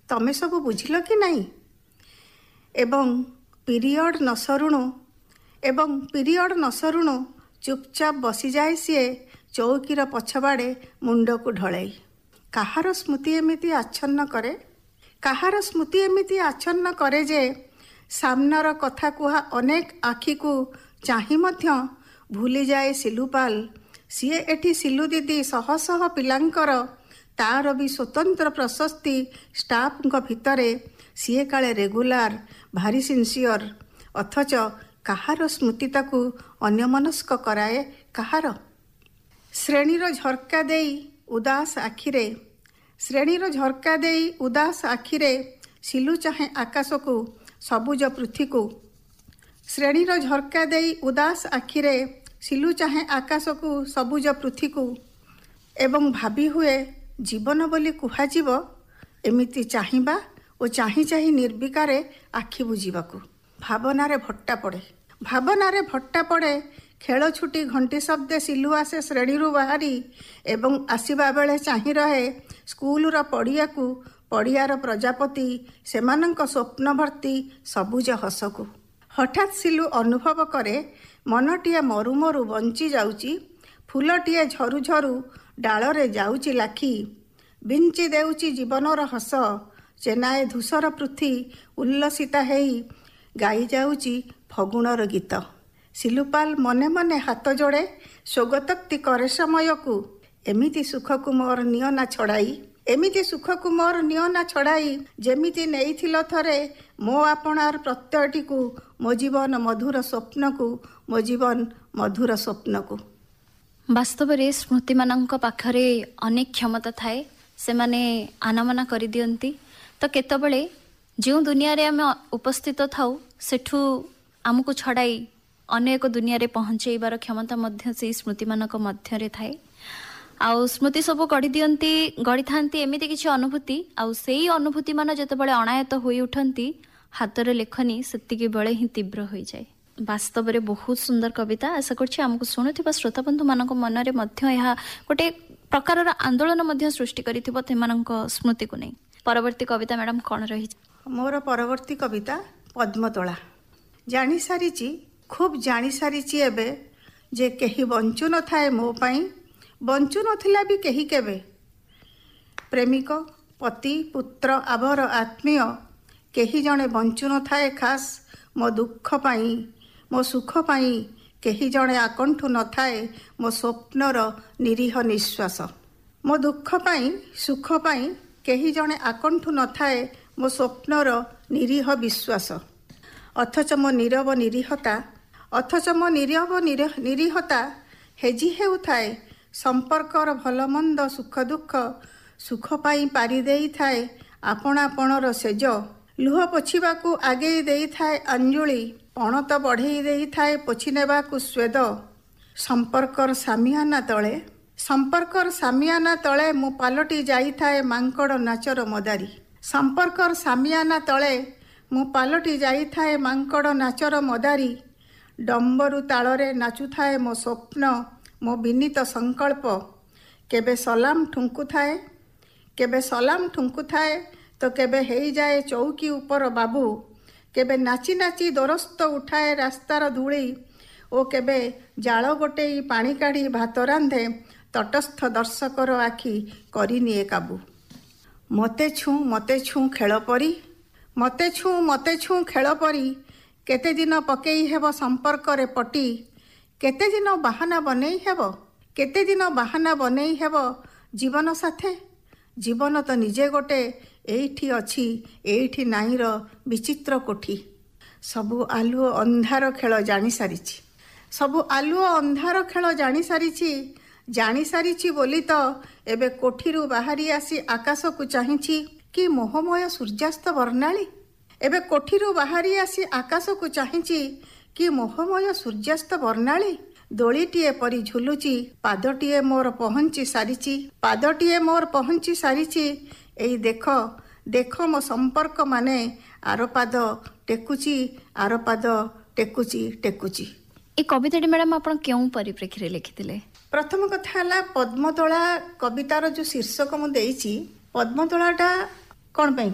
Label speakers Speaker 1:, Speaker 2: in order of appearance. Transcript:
Speaker 1: ତମେ ସବୁ ବୁଝିଲ କି ନାହିଁ? ଏବଂ ପିରିୟଡ଼ ନ ସରୁଣୁ ଚୁପଚାପ ବସିଯାଏ ସିଏ ଚୌକିର ପଛବାଡ଼େ ମୁଣ୍ଡକୁ ଢଳେଇ। କାହାର ସ୍ମୃତି ଏମିତି ଆଚ୍ଛନ୍ନ କରେ ଯେ ସାମ୍ନାର କଥା କୁହା ଅନେକ ଆଖିକୁ ଚାହିଁ ମଧ୍ୟ ଭୁଲିଯାଏ ସିଲୁପାଲ। ସିଏ ଏଠି ସିଲୁ ଦିଦି ଶହ ଶହ ପିଲାଙ୍କର, ତାର ବି ସ୍ୱତନ୍ତ୍ର ପ୍ରଶସ୍ତି ଷ୍ଟାଫଙ୍କ ଭିତରେ ସିଏ କାଳେ ରେଗୁଲାର, ଭାରି ସିନସିୟର, ଅଥଚ କାହାର ସ୍ମୃତି ତାକୁ ଅନ୍ୟମନସ୍କ କରାଏ? କାହାର? ଶ୍ରେଣୀର ଝର୍କା ଦେଇ ଉଦାସ ଆଖିରେ ସିଲୁ ଚାହେଁ ଆକାଶକୁ, ସବୁଜ ପୃଥିବୀକୁ। ଶ୍ରେଣୀର ଝର୍କା ଦେଇ ଉଦାସ ଆଖିରେ ସିଲୁ ଚାହେଁ ଆକାଶକୁ, ସବୁଜ ପୃଥିବୀକୁ। ଏବଂ ଭାବି ହୁଏ ଜୀବନ ବୋଲି କୁହାଯିବ ଏମିତି ଚାହିଁବା ଓ ଚାହିଁ ଚାହିଁ ନିର୍ବିକାରେ ଆଖି ବୁଜିବାକୁ। ଭାବନାରେ ଭଟ୍ଟା ପଡ଼େ। ଖେଳ ଛୁଟି ଘଣ୍ଟି ଶବ୍ଦେ ସିଲୁ ଆସେ ଶ୍ରେଣୀରୁ ବାହାରି ଏବଂ ଆସିବା ବେଳେ ଚାହିଁ ରହେ ସ୍କୁଲର ପଡ଼ିଆକୁ, ପଡ଼ିଆର ପ୍ରଜାପତି, ସେମାନଙ୍କ ସ୍ୱପ୍ନ ଭର୍ତ୍ତି ସବୁଜ ହସକୁ। ହଠାତ୍ ସିଲୁ ଅନୁଭବ କରେ ମନଟିଏ ମରୁ ମରୁ ବଞ୍ଚି ଯାଉଛି, ଫୁଲଟିଏ ଝରୁ ଝରୁ ଡାଳରେ ଯାଉଛି ଲାଖି, ବିଞ୍ଚି ଦେଉଛି ଜୀବନର ହସ। ଚେନାଏ ଧୂସର ପୃଥ୍ୱୀ ଉଲ୍ଲସିତା ହେଇ ଗାଇ ଯାଉଛି ଫଗୁଣର ଗୀତ। ସିଲୁପାଲ ମନେ ମନେ ହାତ ଯୋଡ଼େ, ସ୍ୱଗତୋକ୍ତି କରେ ସମୟକୁ। ଏମିତି ସୁଖକୁ ମୋର ନିଅ ନା ଛଡ଼ାଇ, ଯେମିତି ନେଇଥିଲ ଥରେ ମୋ ଆପଣାର ପ୍ରତ୍ୟୟଟିକୁ, ମୋ ଜୀବନ ମଧୁର ସ୍ୱପ୍ନକୁ।
Speaker 2: ବାସ୍ତବରେ ସ୍ମୃତିମାନଙ୍କ ପାଖରେ ଅନେକ କ୍ଷମତା ଥାଏ। ସେମାନେ ଆନାମନା କରିଦିଅନ୍ତି। ତ କେତେବେଳେ ଯେଉଁ ଦୁନିଆରେ ଆମେ ଉପସ୍ଥିତ ଥାଉ ସେଠୁ ଆମକୁ ଛଡ଼ାଇ ଅନ୍ୟ ଏକ ଦୁନିଆରେ ପହଞ୍ଚାଇବାର କ୍ଷମତା ମଧ୍ୟ ସେଇ ସ୍ମୃତିମାନଙ୍କ ମଧ୍ୟରେ ଥାଏ। ଆଉ ସ୍ମୃତି ସବୁ ଗଢ଼ିଥାନ୍ତି ଏମିତି କିଛି ଅନୁଭୂତି, ଆଉ ସେଇ ଅନୁଭୂତି ମାନ ଯେତେବେଳେ ଅଣାୟତ ହୋଇ ଉଠନ୍ତି, ହାତର ଲେଖନୀ ସେତିକି ବେଳେ ହିଁ ତୀବ୍ର ହୋଇଯାଏ। ବାସ୍ତବରେ ବହୁତ ସୁନ୍ଦର କବିତା। ଆଶା କରୁଛି ଆମକୁ ଶୁଣୁଥିବା ଶ୍ରୋତାବନ୍ଧୁମାନଙ୍କ ମନରେ ମଧ୍ୟ ଏହା ଗୋଟେ ପ୍ରକାରର ଆନ୍ଦୋଳନ ମଧ୍ୟ ସୃଷ୍ଟି କରିଥିବ ସେମାନଙ୍କ ସ୍ମୃତିକୁ ନେଇ। ପରବର୍ତ୍ତୀ କବିତା ମ୍ୟାଡ଼ାମ୍ କ'ଣ ରହିଛି?
Speaker 1: ମୋର ପରବର୍ତ୍ତୀ କବିତା ପଦ୍ମତୋଳା। ଖୁବ୍ ଜାଣିସାରିଛି ଏବେ ଯେ କେହି ବଞ୍ଚୁ ନଥାଏ ମୋ ପାଇଁ, ବଞ୍ଚୁ ନଥିଲା ବି କେହି କେବେ। ପ୍ରେମିକ, ପତି, ପୁତ୍ର, ଆଭର, ଆତ୍ମୀୟ କେହି ଜଣେ ବଞ୍ଚୁ ନଥାଏ ଖାସ୍ ମୋ ଦୁଃଖ ପାଇଁ, ମୋ ସୁଖ ପାଇଁ କେହି ଜଣେ ଆକଣ୍ଠୁ ନଥାଏ ମୋ ସ୍ୱପ୍ନର ନିରୀହ ନିଶ୍ୱାସ। ମୋ ଦୁଃଖ ପାଇଁ, ସୁଖ ପାଇଁ କେହି ଜଣେ ଆକଣ୍ଠୁ ନଥାଏ ମୋ ସ୍ୱପ୍ନର ନିରୀହ ବିଶ୍ୱାସ। ଅଥଚ ମୋ ନିରୀହତା ହେଜି ହେଉଥାଏ ସମ୍ପର୍କର ଭଲ ମନ୍ଦ, ସୁଖ ଦୁଃଖ। ସୁଖ ପାଇଁ ପାରି ଦେଇଥାଏ ଆପଣାପଣର ସେଜ, ଲୁହ ପୋଛିବାକୁ ଆଗେଇ ଦେଇଥାଏ ଅଞ୍ଜଳି, ପଣତ ବଢ଼େଇ ଦେଇଥାଏ ପୋଛି ନେବାକୁ ସ୍ୱେଦ। ସମ୍ପର୍କର ସାମିଆନା ତଳେ ମୁଁ ପାଲଟି ଯାଇଥାଏ ମାଙ୍କଡ଼ ନାଚର ମଦାରୀ। ସମ୍ପର୍କର ସାମିଆନା ତଳେ ମୁଁ ପାଲଟି ଯାଇଥାଏ ମାଙ୍କଡ଼ ନାଚର ମଦାରୀ। ଡମ୍ବରୁ ତାଳରେ ନାଚୁଥାଏ ମୋ ସ୍ୱପ୍ନ, ମୋ ବିନୀତ ସଂକଳ୍ପ। କେବେ ସଲାମ ଠୁଙ୍କୁଥାଏ ତ କେବେ ହେଇଯାଏ ଚୌକି ଉପର ବାବୁ। କେବେ ନାଚି ନାଚି ଦୋରସ୍ତ ଉଠାଏ ରାସ୍ତାର ଧୂଳି ଓ କେବେ ଜାଳ ଗୋଟେଇ ପାଣି କାଢ଼ି ଭାତ ରାନ୍ଧେ, ତଟସ୍ଥ ଦର୍ଶକର ଆଖି କରିନିଏ କାବୁ। ମତେ ଛୁଁ ଖେଳ ପରି କେତେ ଦିନ ପକେଇ ହେବ ସମ୍ପର୍କରେ ପଟି। କେତେ ଦିନ ବାହାନା ବନେଇ ହେବ ଜୀବନ ସାଥେ। ଜୀବନ ତ ନିଜେ ଗୋଟେ, ଏଇଠି ଅଛି ଏଇଠି ନାହିଁର ବିଚିତ୍ର କୋଠି। ସବୁ ଆଲୁଅ ଅନ୍ଧାର ଖେଳ ଜାଣିସାରିଛି ବୋଲି ତ ଏବେ କୋଠିରୁ ବାହାରି ଆସି ଆକାଶକୁ ଚାହିଁଛି କି ମୋହମୟ ସୂର୍ଯ୍ୟାସ୍ତ ବର୍ଣ୍ଣାଳୀ। ଦୋଳିଟିଏ ପରି ଝୁଲୁଛି, ପାଦଟିଏ ମୋର ପହଞ୍ଚି ସାରିଛି। ଏଇ ଦେଖ ମୋ ସମ୍ପର୍କ ମାନେ ଆର ପାଦ ଟେକୁଛି।
Speaker 2: ଏ କବିତାଟି ମ୍ୟାଡ଼ାମ୍ ଆପଣ କେଉଁ ପରିପ୍ରେକ୍ଷୀରେ ଲେଖିଥିଲେ?
Speaker 1: ପ୍ରଥମ କଥା ହେଲା, ପଦ୍ମତୋଳା କବିତାର ଯେଉଁ ଶୀର୍ଷକ ମୁଁ ଦେଇଛି, ପଦ୍ମତୋଳାଟା କ'ଣ ପାଇଁ